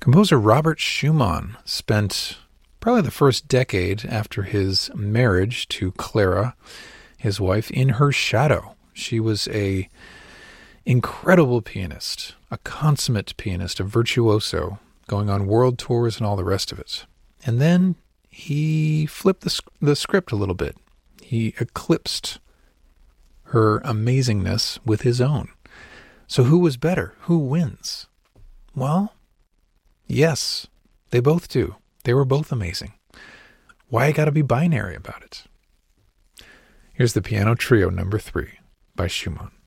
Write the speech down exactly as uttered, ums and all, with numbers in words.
Composer Robert Schumann spent probably the first decade after his marriage to Clara, his wife, in her shadow. She was a incredible pianist, a consummate pianist, a virtuoso, going on world tours and all the rest of it. And then he flipped the, the script a little bit. He eclipsed her amazingness with his own. So who was better? Who wins? Well, yes, they both do. They were both amazing. Why I gotta be binary about it? Here's the Piano Trio number three by Schumann.